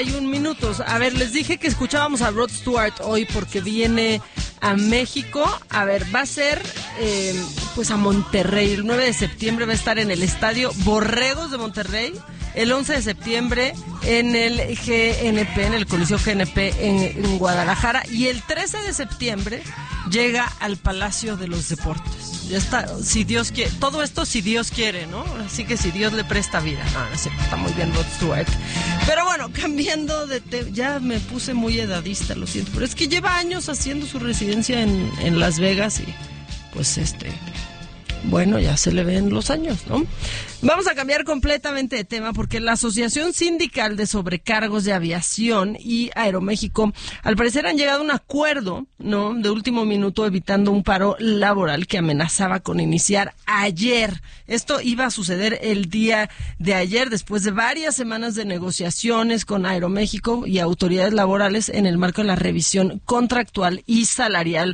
Minutos. A ver, les dije que escuchábamos a Rod Stewart hoy porque viene a México. A ver, va a ser pues a Monterrey. El 9 de septiembre va a estar en el Estadio Borregos de Monterrey. El 11 de septiembre en el GNP, en el Coliseo GNP en Guadalajara. Y el 13 de septiembre llega al Palacio de los Deportes. Ya está, si Dios quiere, todo esto si Dios quiere, ¿no? Así que si Dios le presta vida. No sé, está muy bien Rod Stewart. Pero bueno, cambiando de tema, ya me puse muy edadista, lo siento, pero es que lleva años haciendo su residencia en Las Vegas y pues bueno, ya se le ven los años, ¿no? Vamos a cambiar completamente de tema porque la Asociación Sindical de Sobrecargos de Aviación y Aeroméxico al parecer han llegado a un acuerdo, ¿no?, de último minuto, evitando un paro laboral que amenazaba con iniciar ayer. Esto iba a suceder el día de ayer después de varias semanas de negociaciones con Aeroméxico y autoridades laborales en el marco de la revisión contractual y salarial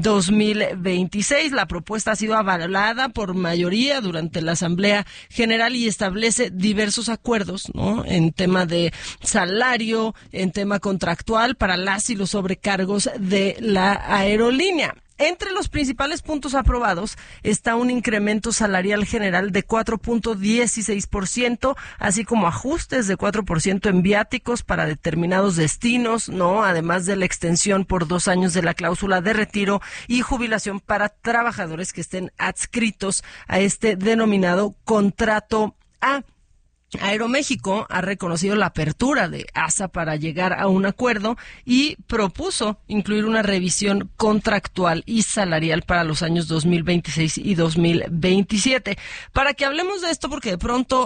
2026. La propuesta ha sido avalada por mayoría durante la Asamblea General y establece diversos acuerdos, ¿no?, en tema de salario, en tema contractual para las y los sobrecargos de la aerolínea. Entre los principales puntos aprobados está un incremento salarial general de 4.16%, así como ajustes de 4% en viáticos para determinados destinos, ¿no?, además de la extensión por 2 años de la cláusula de retiro y jubilación para trabajadores que estén adscritos a este denominado contrato A. Aeroméxico ha reconocido la apertura de ASA para llegar a un acuerdo y propuso incluir una revisión contractual y salarial para los años 2026 y 2027. Para que hablemos de esto, porque de pronto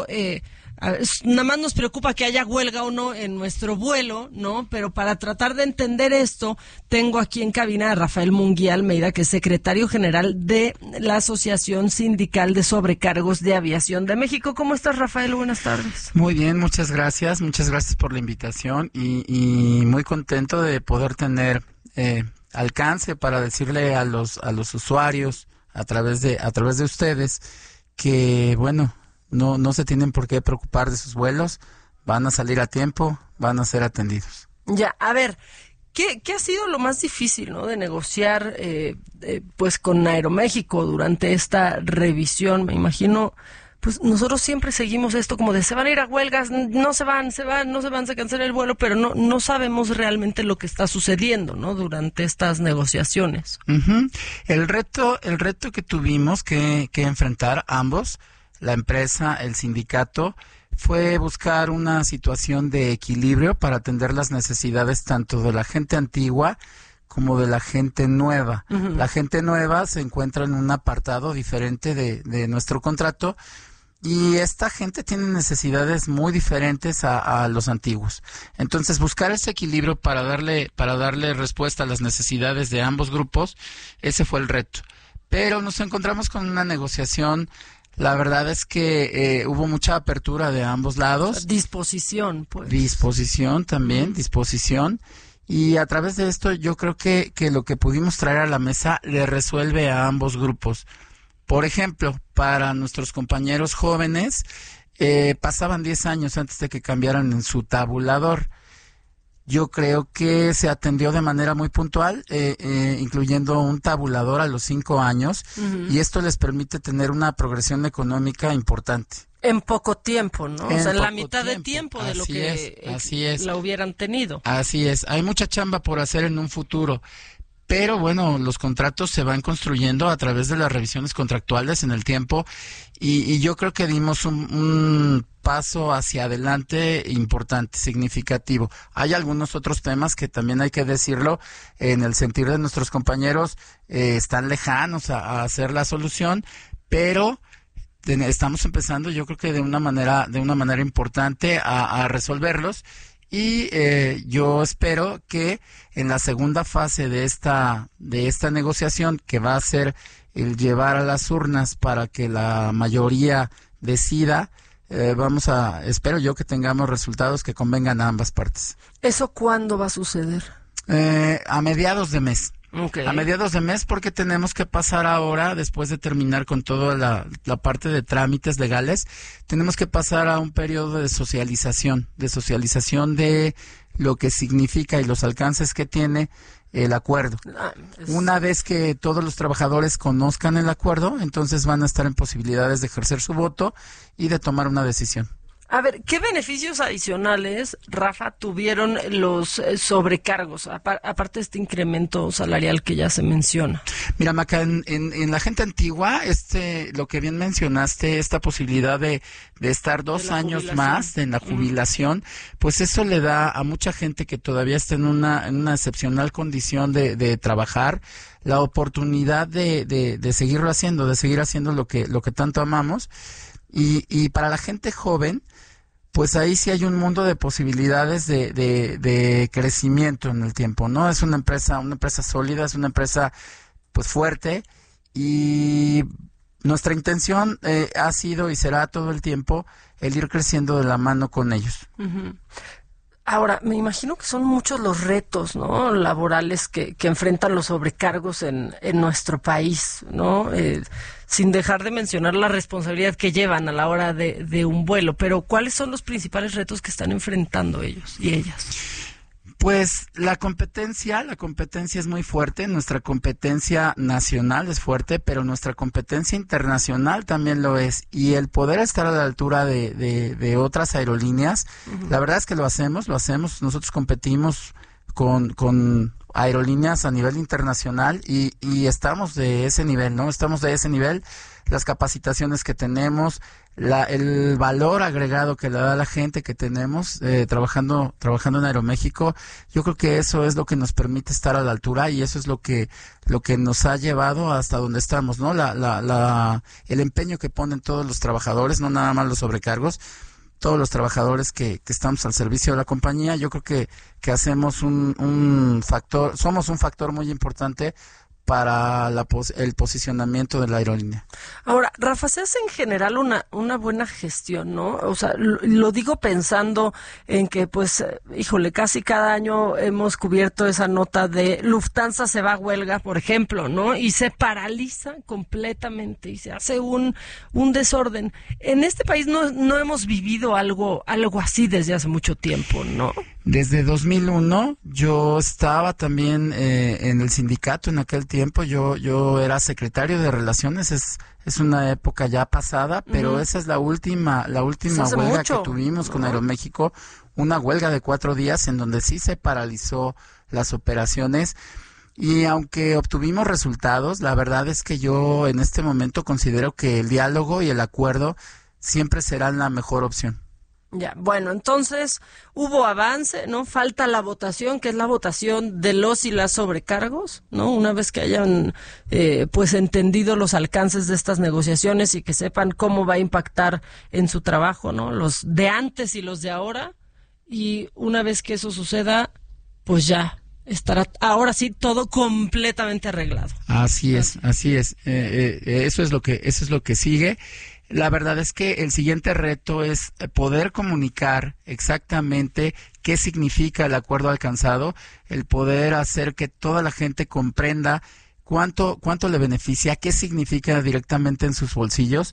nada más nos preocupa que haya huelga o no en nuestro vuelo, ¿no? Pero para tratar de entender esto, tengo aquí en cabina a Rafael Munguía Almeida, que es secretario general de la Asociación Sindical de Sobrecargos de Aviación de México. ¿Cómo estás, Rafael? Buenas tardes. Muy bien, muchas gracias por la invitación y muy contento de poder tener alcance para decirle a los usuarios a través de ustedes que, bueno, no se tienen por qué preocupar de sus vuelos, van a salir a tiempo, van a ser atendidos. Ya, a ver, ¿qué ha sido lo más difícil, ¿no?, de negociar pues con Aeroméxico durante esta revisión? Me imagino, pues nosotros siempre seguimos esto como de se van a ir a huelgas, no se cancela el vuelo, pero no sabemos realmente lo que está sucediendo, ¿no?, durante estas negociaciones. Uh-huh. El reto que tuvimos que enfrentar ambos, la empresa, el sindicato, fue buscar una situación de equilibrio para atender las necesidades tanto de la gente antigua como de la gente nueva. Uh-huh. La gente nueva se encuentra en un apartado diferente de nuestro contrato y esta gente tiene necesidades muy diferentes a los antiguos. Entonces, buscar ese equilibrio para darle respuesta a las necesidades de ambos grupos, ese fue el reto. Pero nos encontramos con una negociación. La verdad es que hubo mucha apertura de ambos lados. Disposición, pues. Disposición también, disposición. Y a través de esto yo creo que lo que pudimos traer a la mesa le resuelve a ambos grupos. Por ejemplo, para nuestros compañeros jóvenes, pasaban 10 años antes de que cambiaran en su tabulador. Yo creo que se atendió de manera muy puntual, incluyendo un tabulador a los 5 años, uh-huh, y esto les permite tener una progresión económica importante. En poco tiempo, ¿no? O sea, en la mitad de tiempo de lo que así es. La hubieran tenido. Así es. Hay mucha chamba por hacer en un futuro. Pero bueno, los contratos se van construyendo a través de las revisiones contractuales en el tiempo y yo creo que dimos un paso hacia adelante importante, significativo. Hay algunos otros temas que también hay que decirlo, en el sentir de nuestros compañeros, están lejanos a hacer la solución, pero estamos empezando, yo creo que de una manera importante a resolverlos. Y yo espero que en la segunda fase de esta negociación, que va a ser el llevar a las urnas para que la mayoría decida, espero yo que tengamos resultados que convengan a ambas partes. ¿Eso cuándo va a suceder? A mediados de mes. Okay. A mediados de mes, porque tenemos que pasar ahora, después de terminar con toda la parte de trámites legales, tenemos que pasar a un periodo de socialización de lo que significa y los alcances que tiene el acuerdo. Una vez que todos los trabajadores conozcan el acuerdo, entonces van a estar en posibilidades de ejercer su voto y de tomar una decisión. A ver, ¿qué beneficios adicionales, Rafa, tuvieron los sobrecargos, aparte de este incremento salarial que ya se menciona? Mira, Maca, en la gente antigua, lo que bien mencionaste, esta posibilidad de estar 2 años más en la jubilación, pues eso le da a mucha gente que todavía está en una excepcional condición de trabajar, la oportunidad de seguirlo haciendo, de seguir haciendo lo que tanto amamos. Y para la gente joven, pues ahí sí hay un mundo de posibilidades de crecimiento en el tiempo, ¿no? Es una empresa sólida, es una empresa pues fuerte, y nuestra intención ha sido y será todo el tiempo el ir creciendo de la mano con ellos. Uh-huh. Ahora, me imagino que son muchos los retos, ¿no?, laborales que enfrentan los sobrecargos en nuestro país, ¿no? Sin dejar de mencionar la responsabilidad que llevan a la hora de un vuelo. Pero, ¿cuáles son los principales retos que están enfrentando ellos y ellas? Pues la competencia es muy fuerte, nuestra competencia nacional es fuerte, pero nuestra competencia internacional también lo es, y el poder estar a la altura de otras aerolíneas, uh-huh. La verdad es que lo hacemos, nosotros competimos con aerolíneas a nivel internacional y estamos de ese nivel, ¿no? Estamos de ese nivel, las capacitaciones que tenemos, el valor agregado que le da a la gente que tenemos trabajando en Aeroméxico. Yo creo que eso es lo que nos permite estar a la altura, y eso es lo que nos ha llevado hasta donde estamos, ¿no? El empeño que ponen todos los trabajadores, no nada más los sobrecargos, todos los trabajadores que estamos al servicio de la compañía. Yo creo que hacemos somos un factor muy importante para el posicionamiento de la aerolínea. Ahora, Rafa, se hace en general una buena gestión, ¿no? O sea, lo digo pensando en que, pues, híjole, casi cada año hemos cubierto esa nota de Lufthansa se va a huelga, por ejemplo, ¿no? Y se paraliza completamente y se hace un desorden. En este país no hemos vivido algo así desde hace mucho tiempo, ¿no? Desde 2001 yo estaba también en el sindicato en aquel tiempo. Yo era secretario de Relaciones. Es una época ya pasada, pero uh-huh. Esa es la última huelga que tuvimos con Aeroméxico, una huelga de 4 días en donde sí se paralizó las operaciones. Y aunque obtuvimos resultados, la verdad es que yo en este momento considero que el diálogo y el acuerdo siempre serán la mejor opción. Ya, bueno, entonces hubo avance, ¿no? Falta la votación, que es la votación de los y las sobrecargos, ¿no? Una vez que hayan pues entendido los alcances de estas negociaciones y que sepan cómo va a impactar en su trabajo, ¿no? Los de antes y los de ahora, y una vez que eso suceda, pues ya estará ahora sí todo completamente arreglado. Así es. Eso es lo que sigue. La verdad es que el siguiente reto es poder comunicar exactamente qué significa el acuerdo alcanzado, el poder hacer que toda la gente comprenda cuánto le beneficia, qué significa directamente en sus bolsillos,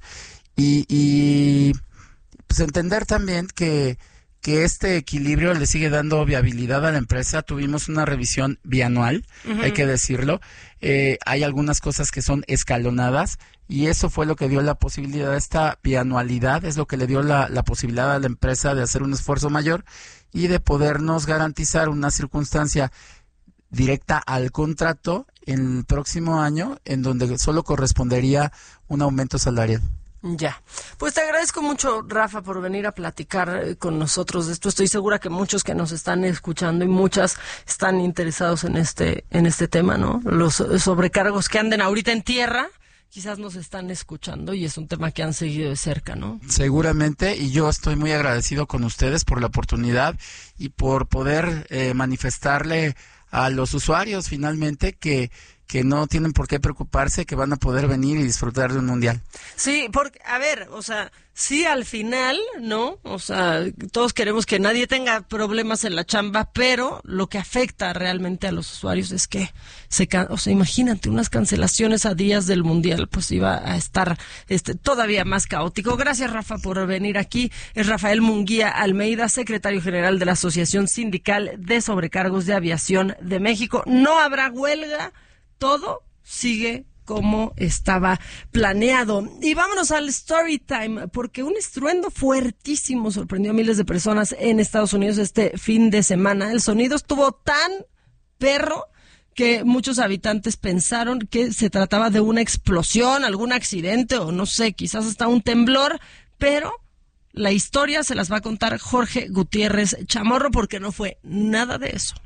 y pues entender también que este equilibrio le sigue dando viabilidad a la empresa. Tuvimos una revisión bianual, uh-huh. Hay que decirlo. Hay algunas cosas que son escalonadas, y eso fue lo que dio la posibilidad, esta bianualidad es lo que le dio la posibilidad a la empresa de hacer un esfuerzo mayor y de podernos garantizar una circunstancia directa al contrato en el próximo año, en donde solo correspondería un aumento salarial. Ya, pues te agradezco mucho, Rafa, por venir a platicar con nosotros de esto. Estoy segura que muchos que nos están escuchando y muchas están interesados en este tema, ¿no? Los sobrecargos que anden ahorita en tierra, quizás nos están escuchando y es un tema que han seguido de cerca, ¿no? Seguramente, y yo estoy muy agradecido con ustedes por la oportunidad y por poder manifestarle a los usuarios finalmente que que no tienen por qué preocuparse, que van a poder venir y disfrutar de un mundial. Sí, porque, a ver, o sea, sí al final, ¿no? O sea, todos queremos que nadie tenga problemas en la chamba, pero lo que afecta realmente a los usuarios es que o sea, imagínate unas cancelaciones a días del mundial, pues iba a estar todavía más caótico. Gracias, Rafa, por venir aquí. Es Rafael Munguía Almeida, secretario general de la Asociación Sindical de Sobrecargos de Aviación de México. No habrá huelga, todo sigue como estaba planeado. Y vámonos al story time, porque un estruendo fuertísimo sorprendió a miles de personas en Estados Unidos este fin de semana. El sonido estuvo tan perro que muchos habitantes pensaron que se trataba de una explosión, algún accidente o no sé, quizás hasta un temblor, pero la historia se las va a contar Jorge Gutiérrez Chamorro, porque no fue nada de eso.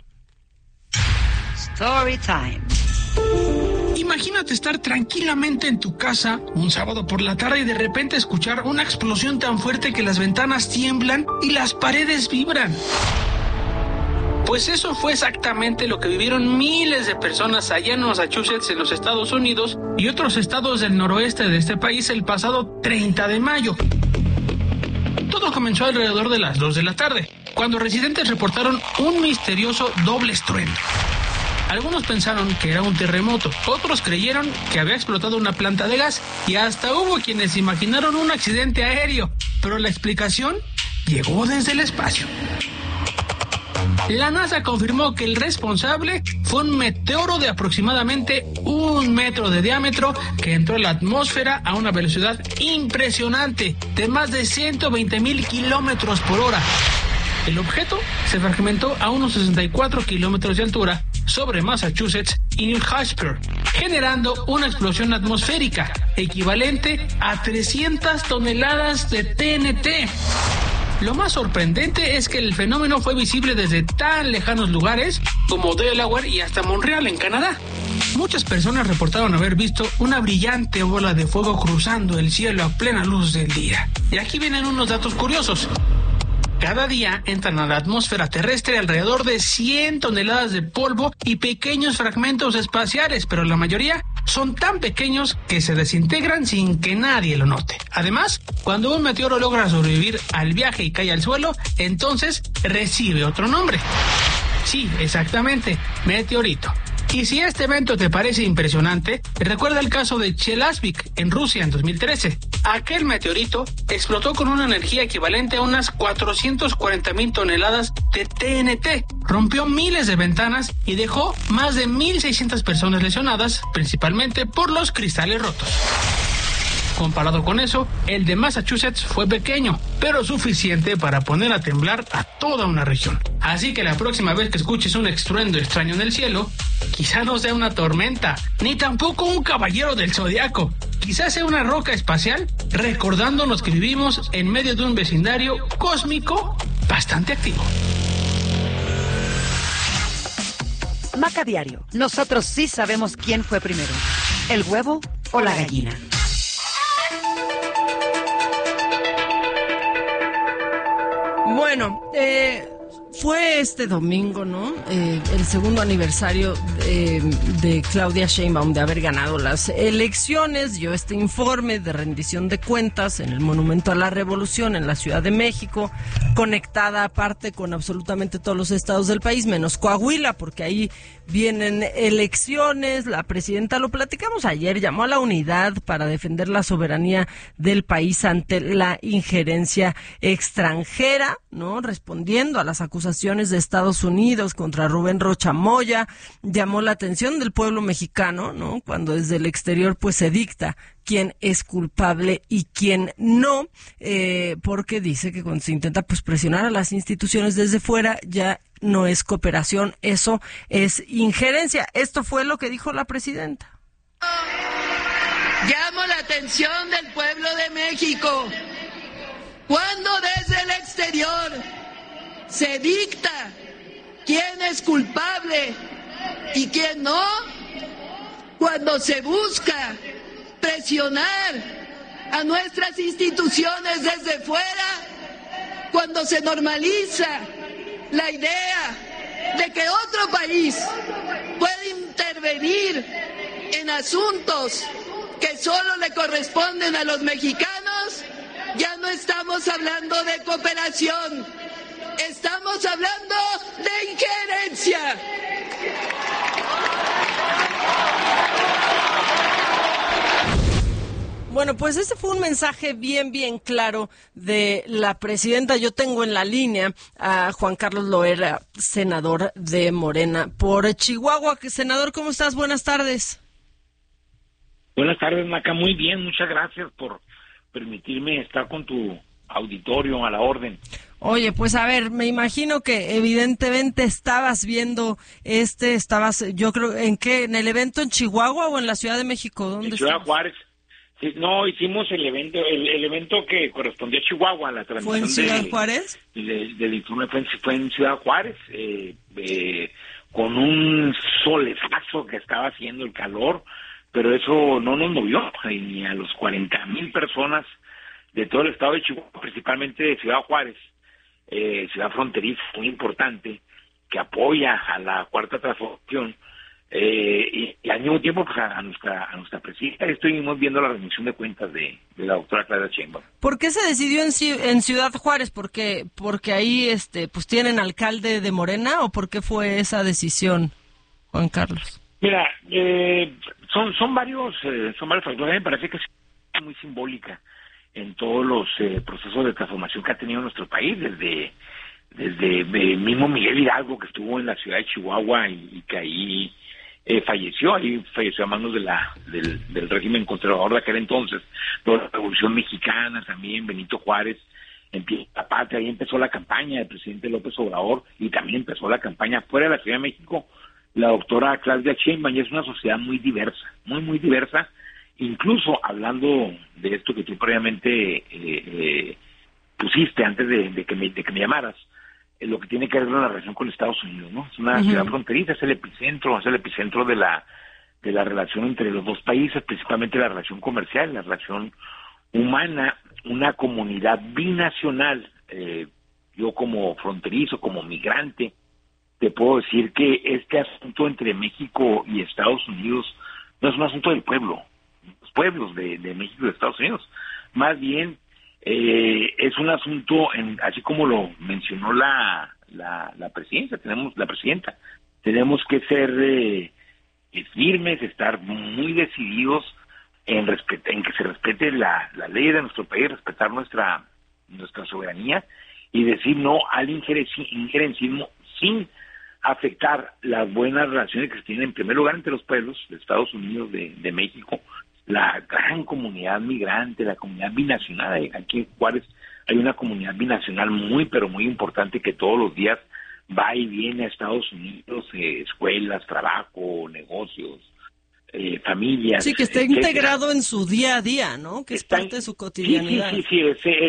Story time. Imagínate estar tranquilamente en tu casa un sábado por la tarde y de repente escuchar una explosión tan fuerte que las ventanas tiemblan y las paredes vibran. Pues eso fue exactamente lo que vivieron miles de personas allá en Massachusetts, en los Estados Unidos, y otros estados del noroeste de este país el pasado 30 de mayo. Todo comenzó alrededor de las 2 de la tarde, cuando residentes reportaron un misterioso doble estruendo. Algunos pensaron que era un terremoto, otros creyeron que había explotado una planta de gas y hasta hubo quienes imaginaron un accidente aéreo, pero la explicación llegó desde el espacio. La NASA confirmó que el responsable fue un meteoro de aproximadamente 1 metro de diámetro que entró en la atmósfera a una velocidad impresionante de más de 120,000 kilómetros por hora. El objeto se fragmentó a unos 64 kilómetros de altura sobre Massachusetts y New Hampshire, generando una explosión atmosférica equivalente a 300 toneladas de TNT. Lo más sorprendente es que el fenómeno fue visible desde tan lejanos lugares como Delaware y hasta Montreal, en Canadá. Muchas personas reportaron haber visto una brillante bola de fuego cruzando el cielo a plena luz del día. Y aquí vienen unos datos curiosos. Cada día entran a la atmósfera terrestre alrededor de 100 toneladas de polvo y pequeños fragmentos espaciales, pero la mayoría son tan pequeños que se desintegran sin que nadie lo note. Además, cuando un meteoro logra sobrevivir al viaje y cae al suelo, entonces recibe otro nombre. Sí, exactamente, meteorito. Y si este evento te parece impresionante, recuerda el caso de Chelyabinsk en Rusia en 2013. Aquel meteorito explotó con una energía equivalente a unas 440,000 toneladas de TNT, rompió miles de ventanas y dejó más de 1,600 personas lesionadas, principalmente por los cristales rotos. Comparado con eso, el de Massachusetts fue pequeño, pero suficiente para poner a temblar a toda una región. Así que la próxima vez que escuches un estruendo extraño en el cielo, quizá no sea una tormenta, ni tampoco un caballero del zodiaco. Quizás sea una roca espacial recordándonos que vivimos en medio de un vecindario cósmico bastante activo. Maca Diario. Nosotros sí sabemos quién fue primero, el huevo o la gallina. Bueno, fue este domingo, ¿no? El segundo aniversario de Claudia Sheinbaum de haber ganado las elecciones. Dio este informe de rendición de cuentas en el Monumento a la Revolución en la Ciudad de México, conectada aparte con absolutamente todos los estados del país, menos Coahuila, porque ahí vienen elecciones. La presidenta, lo platicamos ayer, llamó a la unidad para defender la soberanía del país ante la injerencia extranjera, ¿no? Respondiendo a las acusaciones de Estados Unidos contra Rubén Rocha Moya, llamó la atención del pueblo mexicano, ¿no? Cuando desde el exterior pues se dicta quién es culpable y quién no, porque dice que cuando se intenta pues presionar a las instituciones desde fuera ya no es cooperación, eso es injerencia. Esto fue lo que dijo la presidenta. Llamo la atención del pueblo de México. Cuando desde el exterior se dicta quién es culpable y quién no, cuando se busca presionar a nuestras instituciones desde fuera, cuando se normaliza la idea de que otro país puede intervenir en asuntos que solo le corresponden a los mexicanos, ya no estamos hablando de cooperación, estamos hablando de injerencia. Bueno, pues ese fue un mensaje bien claro de la presidenta. Yo tengo en la línea a Juan Carlos Loera, senador de Morena por Chihuahua. Senador, ¿cómo estás? Buenas tardes. Buenas tardes, Maca. Muy bien, muchas gracias por permitirme estar con tu auditorio a la orden. Oye, pues a ver, me imagino que evidentemente estabas viendo yo creo, ¿en el evento en Chihuahua o en la Ciudad de México? ¿Dónde en Ciudad Juárez. Sí, no, hicimos el evento que correspondió a Chihuahua, la transmisión. ¿Fue en Ciudad Juárez? Del informe fue en Ciudad Juárez, con un solezazo que estaba haciendo el calor, pero eso no nos movió ni a los 40,000 personas de todo el estado de Chihuahua, principalmente de Ciudad Juárez, ciudad fronteriza muy importante, que apoya a la Cuarta Transformación, y al mismo tiempo pues a nuestra presidenta. Estuvimos viendo la rendición de cuentas de la doctora Claudia Sheinbaum. ¿Por qué se decidió en Ciudad Juárez? ¿Porque ahí pues tienen alcalde de Morena, o por qué fue esa decisión, Juan Carlos? Mira, son varios factores. A mí me parece que es muy simbólica en todos los procesos de transformación que ha tenido nuestro país, desde el mismo Miguel Hidalgo, que estuvo en la ciudad de Chihuahua y que ahí falleció a manos del régimen conservador de aquel entonces. Toda la Revolución Mexicana también, Benito Juárez, empieza la patria, ahí empezó la campaña del presidente López Obrador, y también empezó la campaña fuera de la Ciudad de México, la doctora Claudia Sheinbaum. Y es una sociedad muy diversa, muy diversa, incluso hablando de esto que tú previamente pusiste antes de que me llamaras, lo que tiene que ver con la relación con Estados Unidos, ¿no? Es una ciudad fronteriza, es el epicentro de la relación entre los dos países, principalmente la relación comercial, la relación humana, una comunidad binacional. Yo como fronterizo, como migrante, te puedo decir que este asunto entre México y Estados Unidos no es un asunto del pueblo, los pueblos de México y de Estados Unidos, más bien es un asunto, así como lo mencionó la presidenta, tenemos que ser firmes, estar muy decididos en que se respete la ley de nuestro país, respetar nuestra soberanía, y decir no al injerencismo sin afectar las buenas relaciones que se tienen en primer lugar entre los pueblos de Estados Unidos, de México, la gran comunidad migrante, la comunidad binacional. Aquí en Juárez hay una comunidad binacional pero muy importante, que todos los días va y viene a Estados Unidos, escuelas, trabajo, negocios, familias. Sí, que está integrado en su día a día, ¿no? Que es parte de su cotidianidad. Sí,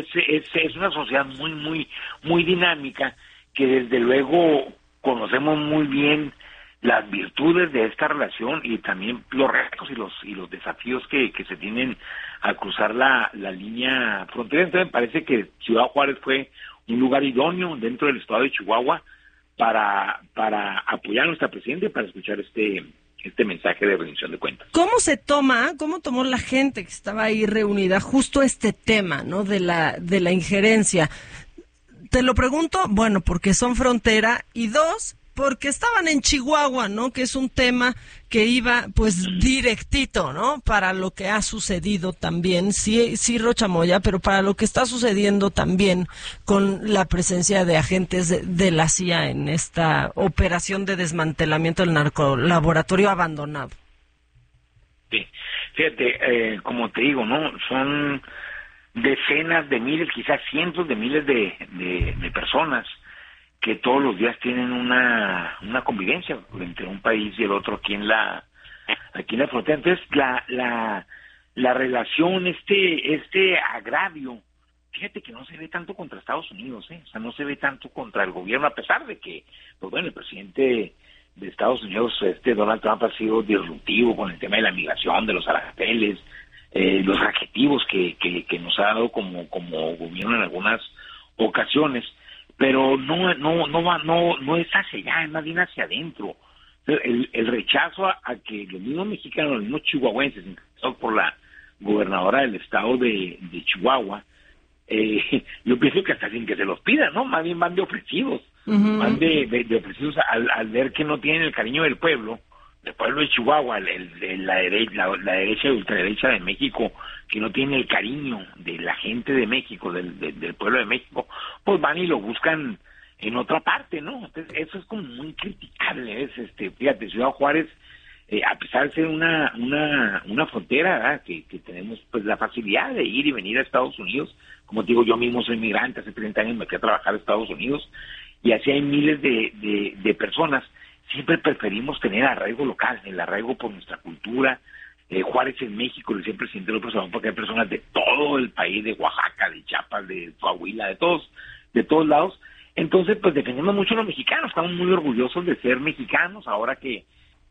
es una sociedad muy dinámica, que desde luego conocemos muy bien las virtudes de esta relación, y también los retos y los desafíos que se tienen al cruzar la línea fronteriza. Entonces me parece que Ciudad Juárez fue un lugar idóneo dentro del estado de Chihuahua para apoyar a nuestra presidenta y para escuchar este mensaje de rendición de cuentas. ¿Cómo tomó la gente que estaba ahí reunida justo este tema, ¿no? de la injerencia? Te lo pregunto, bueno, porque son frontera, y dos, porque estaban en Chihuahua, ¿no? Que es un tema que iba, pues, directito, ¿no? Para lo que ha sucedido también, sí, Rocha Moya, pero para lo que está sucediendo también con la presencia de agentes de la CIA en esta operación de desmantelamiento del narcolaboratorio abandonado. Sí, fíjate, como te digo, ¿no? Son decenas de miles, quizás cientos de miles de personas que todos los días tienen una convivencia entre un país y el otro aquí en la frontera. Entonces la relación, este agravio, fíjate que no se ve tanto contra Estados Unidos, o sea, no se ve tanto contra el gobierno, a pesar de que, pues bueno, el presidente de Estados Unidos, Donald Trump, ha sido disruptivo con el tema de la migración, de los aranceles, los adjetivos que nos ha dado como gobierno en algunas ocasiones. Pero no es hacia allá, es más bien hacia adentro. el rechazo a que los mismos mexicanos, los mismos chihuahuenses, empezados por la gobernadora del estado de Chihuahua, yo pienso que hasta sin que se los pidan, ¿no? Más bien van de ofrecidos, van de ofrecidos al ver que no tienen el cariño del pueblo de Chihuahua, la derecha y ultraderecha de México, que no tiene el cariño de la gente de México, del pueblo de México, pues van y lo buscan en otra parte, ¿no? Entonces, eso es como muy criticable, fíjate, Ciudad Juárez, a pesar de ser una frontera, ¿verdad? que tenemos pues la facilidad de ir y venir a Estados Unidos, como te digo, yo mismo soy migrante, hace 30 años me fui a trabajar a Estados Unidos, y así hay miles de personas. Siempre preferimos tener arraigo local, el arraigo por nuestra cultura. Juárez en México, le decía el presidente López Obrador, porque hay personas de todo el país, de Oaxaca, de Chiapas, de Coahuila, de todos lados. Entonces, pues defendemos mucho a los mexicanos, estamos muy orgullosos de ser mexicanos, ahora que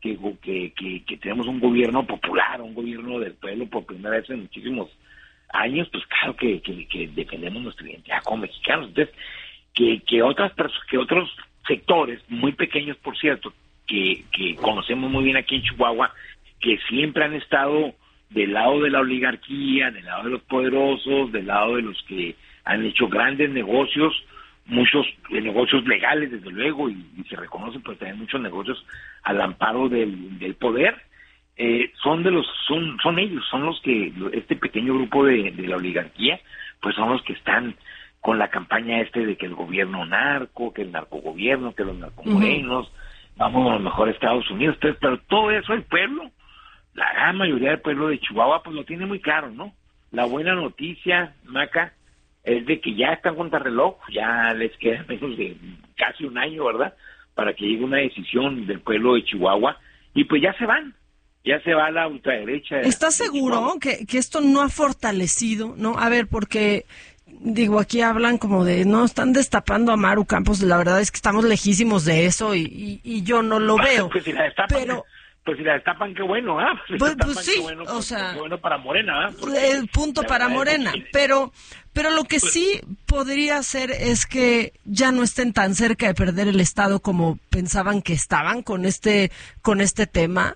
tenemos un gobierno popular, un gobierno del pueblo por primera vez en muchísimos años, pues claro que defendemos nuestra identidad como mexicanos. Entonces, que otros sectores, muy pequeños por cierto, que conocemos muy bien aquí en Chihuahua, que siempre han estado del lado de la oligarquía, del lado de los poderosos, del lado de los que han hecho grandes negocios, muchos negocios legales desde luego, y se reconocen pues también muchos negocios al amparo del poder, son ellos, son los que, este pequeño grupo de la oligarquía, pues son los que están con la campaña de que el gobierno narco, que el narcogobierno, que los narcomorenos, vamos a lo mejor a Estados Unidos. Entonces, pero todo eso el pueblo, la gran mayoría del pueblo de Chihuahua, pues lo tiene muy claro, ¿no? La buena noticia, Maca, es de que ya están contra reloj, ya les queda menos de casi un año, ¿verdad?, para que llegue una decisión del pueblo de Chihuahua, y pues ya se va la ultraderecha. ¿Estás seguro que esto no ha fortalecido, no? A ver, porque digo, aquí hablan como de, no, están destapando a Maru Campos, la verdad es que estamos lejísimos de eso y yo no lo veo. Pues si la destapan, qué bueno, ¿ah? Pues sí, o sea, qué bueno para Morena, ¿ah? El punto para Morena, pero lo que sí podría ser es que ya no estén tan cerca de perder el Estado como pensaban que estaban con este tema.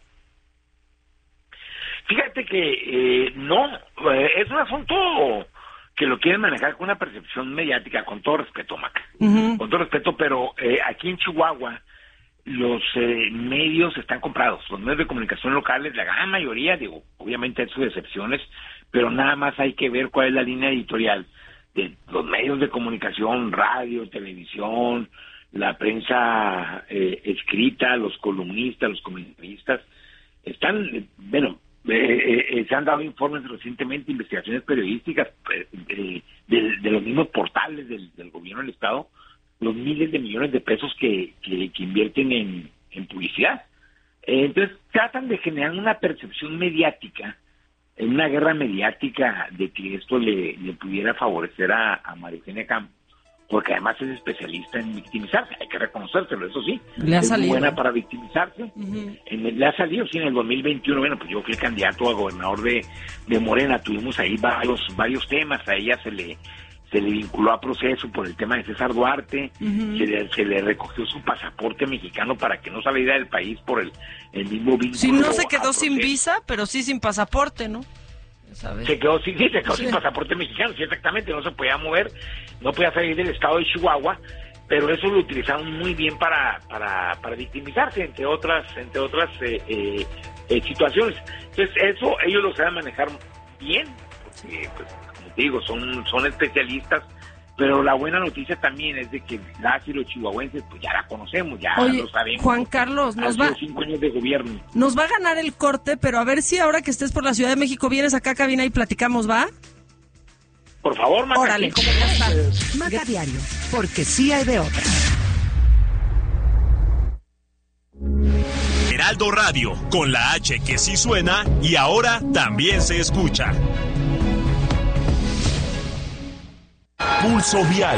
Fíjate que no, es un asunto que lo quieren manejar con una percepción mediática, con todo respeto, Maca, con todo respeto, pero aquí en Chihuahua los medios están comprados, los medios de comunicación locales, la gran mayoría, digo, obviamente hay sus excepciones, pero nada más hay que ver cuál es la línea editorial de los medios de comunicación, radio, televisión, la prensa escrita, los columnistas, los comentaristas, están, bueno, se han dado informes recientemente, investigaciones periodísticas de los mismos portales del gobierno del Estado, los miles de millones de pesos que invierten en publicidad. Entonces tratan de generar una percepción mediática, una guerra mediática de que esto le pudiera favorecer a María Eugenia Campos, porque además es especialista en victimizarse, hay que reconocérselo, eso sí, le ha salido. Es buena para victimizarse, le ha salido, sí, en el 2021, bueno, pues yo fui candidato a gobernador de Morena, tuvimos ahí varios temas, a ella se le vinculó a proceso por el tema de César Duarte, se le recogió su pasaporte mexicano para que no saliera del país por el mismo vínculo. Sí, no se quedó sin visa, pero sí sin pasaporte, ¿no? ¿Sabes? Se quedó sin pasaporte mexicano, sí, exactamente, no se podía mover, no podía salir del estado de Chihuahua, pero eso lo utilizaron muy bien para victimizarse, entre otras situaciones. Entonces eso ellos lo saben manejar bien, porque pues, como te digo, son especialistas, pero la buena noticia también es de que las y los chihuahuenses pues ya la conocemos, ya lo sabemos. Juan Carlos, han sido 5 años de gobierno. Nos va a ganar el corte, pero a ver si ahora que estés por la Ciudad de México vienes acá a cabina y platicamos, ¿va? Por favor, Maca. Órale, ¿cómo ya está? Maca Diario, porque sí hay de otra. Heraldo Radio, con la H que sí suena y ahora también se escucha. Pulso Vial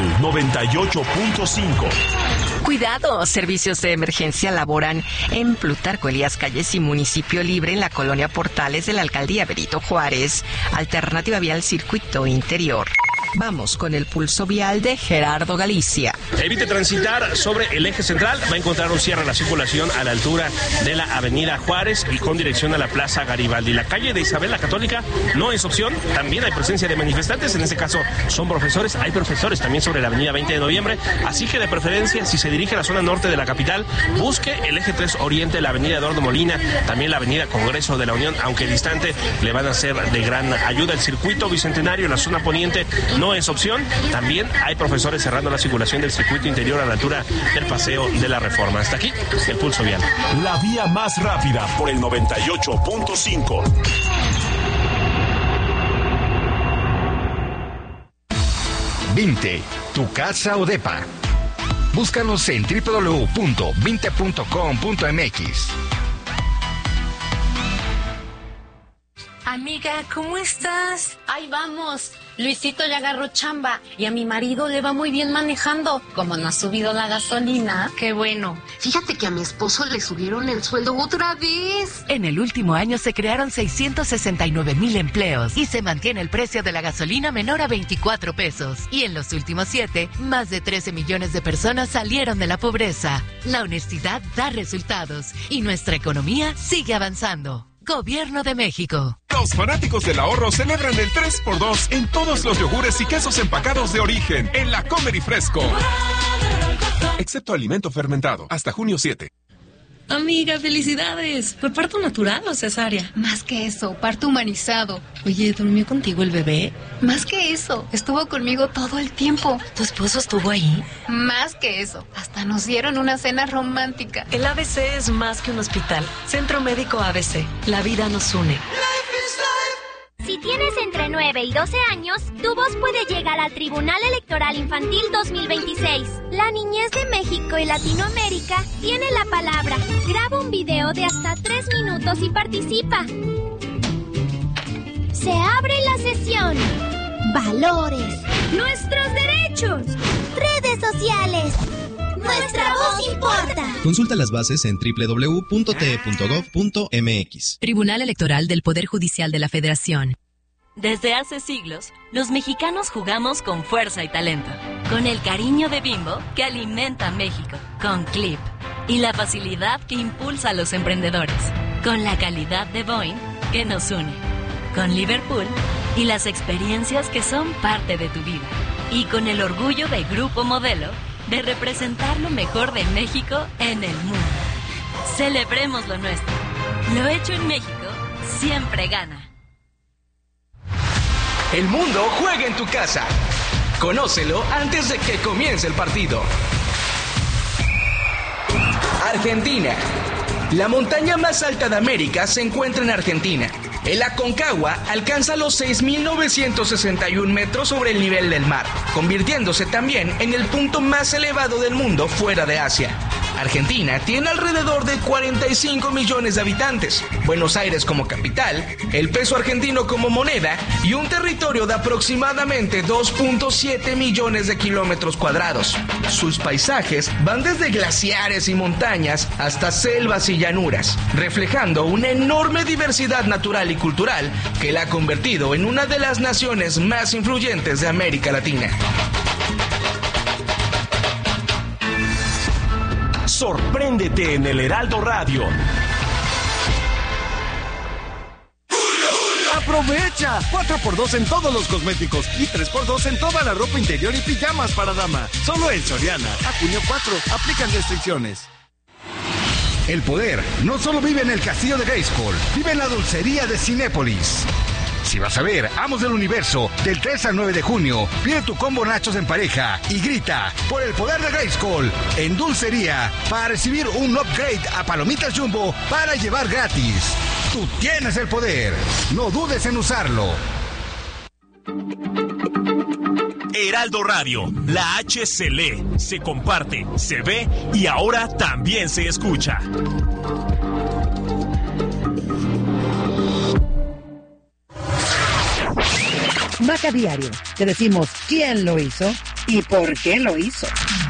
98.5. Cuidado, servicios de emergencia laboran en Plutarco Elías Calles y Municipio Libre en la colonia Portales de la Alcaldía Benito Juárez. Alternativa vial circuito interior. Vamos con el pulso vial de Gerardo Galicia. Evite transitar sobre el eje central. Va a encontrar un cierre a la circulación a la altura de la avenida Juárez y con dirección a la Plaza Garibaldi. La calle de Isabel la Católica no es opción. También hay presencia de manifestantes. En este caso son profesores. Hay profesores también sobre la avenida 20 de noviembre. Así que de preferencia, si se dirige a la zona norte de la capital, busque el eje 3 oriente, la avenida Eduardo Molina, también la avenida Congreso de la Unión, aunque distante, le van a ser de gran ayuda. El circuito bicentenario en la zona poniente no es opción. También hay profesores cerrando la circulación del circuito interior a la altura del Paseo de la Reforma. Hasta aquí, el pulso vial. La vía más rápida por el 98.5. Vinte, tu casa o depa. Búscanos en www.vinte.com.mx. Amiga, ¿cómo estás? Ahí vamos. Luisito ya agarró chamba y a mi marido le va muy bien manejando. Como no ha subido la gasolina. Qué bueno. Fíjate que a mi esposo le subieron el sueldo otra vez. En el último año se crearon 669,000 empleos y se mantiene el precio de la gasolina menor a 24 pesos. Y en los últimos 7, más de 13 millones de personas salieron de la pobreza. La honestidad da resultados y nuestra economía sigue avanzando. Gobierno de México. Los fanáticos del ahorro celebran el 3x2 en todos los yogures y quesos empacados de origen en la Comer y Fresco. Excepto alimento fermentado, hasta junio 7. Amiga, felicidades. ¿Fue parto natural o cesárea? Más que eso, parto humanizado. Oye, ¿durmió contigo el bebé? Más que eso, estuvo conmigo todo el tiempo. ¿Tu esposo estuvo ahí? Más que eso, hasta nos dieron una cena romántica. El ABC es más que un hospital. Centro Médico ABC. La vida nos une. Si tienes entre 9 y 12 años, tu voz puede llegar al Tribunal Electoral Infantil 2026. La niñez de México y Latinoamérica tiene la palabra. Graba un video de hasta 3 minutos y participa. Se abre la sesión. Valores. Nuestros derechos. Redes sociales. Nuestra voz importa. Consulta las bases en www.te.gov.mx. Tribunal Electoral del Poder Judicial de la Federación. Desde hace siglos, los mexicanos jugamos con fuerza y talento, con el cariño de Bimbo que alimenta a México, con Clip y la facilidad que impulsa a los emprendedores, con la calidad de Boeing que nos une, con Liverpool y las experiencias que son parte de tu vida, y con el orgullo de Grupo Modelo de representar lo mejor de México en el mundo. Celebremos lo nuestro. Lo hecho en México siempre gana. El mundo juega en tu casa. Conócelo antes de que comience el partido. Argentina. La montaña más alta de América se encuentra en Argentina. El Aconcagua alcanza los 6.961 metros sobre el nivel del mar, convirtiéndose también en el punto más elevado del mundo fuera de Asia. Argentina tiene alrededor de 45 millones de habitantes, Buenos Aires como capital, el peso argentino como moneda y un territorio de aproximadamente 2.7 millones de kilómetros cuadrados. Sus paisajes van desde glaciares y montañas hasta selvas y llanuras, reflejando una enorme diversidad natural y cultural que la ha convertido en una de las naciones más influyentes de América Latina. Sorpréndete en el Heraldo Radio. ¡Aprovecha! 4x2 en todos los cosméticos y 3x2 en toda la ropa interior y pijamas para dama. Solo en Soriana. A junio 4. Aplican restricciones. El poder no solo vive en el castillo de Grayskull, vive en la dulcería de Cinépolis. Si vas a ver Amos del Universo del 3 al 9 de junio, pide tu combo nachos en pareja y grita por el poder de Grayskull en dulcería para recibir un upgrade a palomitas Jumbo para llevar gratis. Tú tienes el poder, no dudes en usarlo. Heraldo Radio, la H se lee, se comparte, se ve y ahora también se escucha. Maca Diario, te decimos quién lo hizo y por qué lo hizo.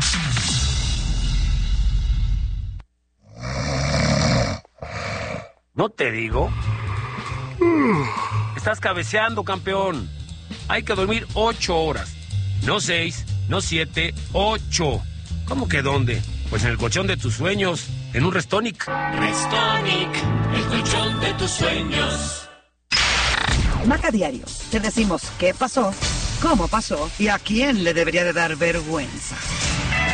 ¿No te digo? Estás cabeceando, campeón. Hay que dormir 8 horas. No 6, no 7, 8. ¿Cómo que dónde? Pues en el colchón de tus sueños, en un Restonic. Restonic, el colchón de tus sueños. Maca Diario. Te decimos qué pasó, cómo pasó y a quién le debería de dar vergüenza.